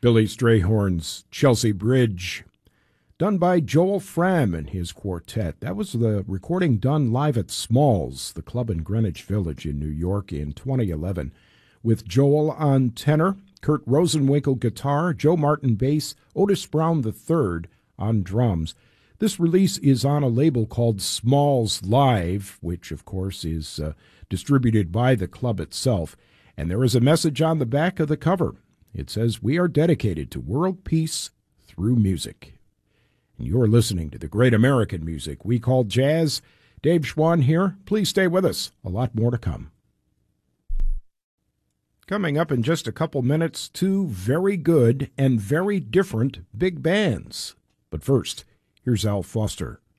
Billy Strayhorn's Chelsea Bridge, done by Joel Fram and his quartet. That was the recording done live at Smalls, the club in Greenwich Village in New York in 2011, with Joel on tenor, Kurt Rosenwinkel guitar, Joe Martin bass, Otis Brown III on drums. This release is on a label called Smalls Live, which of course is distributed by the club itself. And there is a message on the back of the cover. It says, "We are dedicated to world peace through music." And you're listening to the great American music we call jazz. Dave Schwann here. Please stay with us. A lot more to come. Coming up in just a couple minutes, two very good and very different big bands. But first, here's Al Foster.